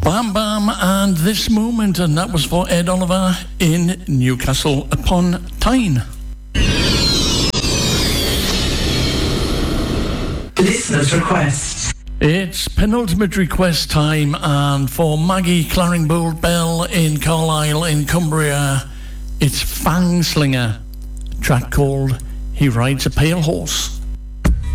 Bam Bam and This Moment, and that was for Ed Oliver in Newcastle upon Tyne. Listener's request. It's penultimate request time, and for Maggie Claringbould Bell in Carlisle in Cumbria, it's Fangslinger, a track called He Rides a Pale Horse.